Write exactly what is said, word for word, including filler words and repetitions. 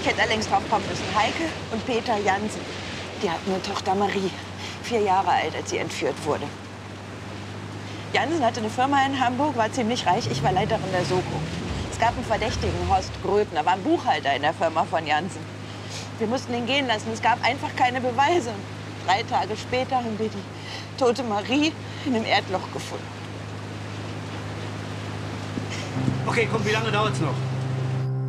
Ich hätte allerdings drauf kommen müssen. Heike und Peter Jansen. Die hatten eine Tochter Marie, vier Jahre alt, als sie entführt wurde. Jansen hatte eine Firma in Hamburg, war ziemlich reich. Ich war Leiterin der Soko. Es gab einen Verdächtigen, Horst Gröbner, war ein Buchhalter in der Firma von Jansen. Wir mussten ihn gehen lassen. Es gab einfach keine Beweise. Drei Tage später haben wir die tote Marie in einem Erdloch gefunden. Okay, komm, wie lange dauert's noch?